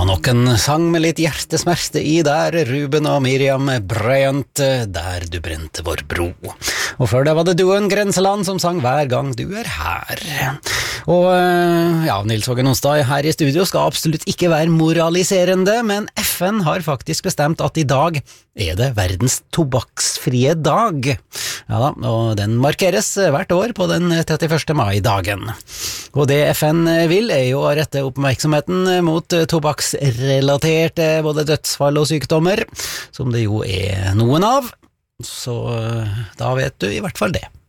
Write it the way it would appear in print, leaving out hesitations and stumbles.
nok en sang med litt hjertesmerte i der, Ruben og Miriam Bryant, Der du brente vår bro. Og før det var det Doen Grenseland som sang Hver gang du er her. Og ja, Nils Hågen Onsdag her i studio skal absolutt ikke være moraliserende, men FN har faktisk bestemt at i dag er det verdens tobakksfrie dag. Ja da, og den markeres hvert år på den 31. mai-dagen. Og det FN vil er jo å rette oppmerksomheten mot tobakksrelaterte både dødsfall og sykdommer, som det jo er noen av. Så da vet du i hvert fall det.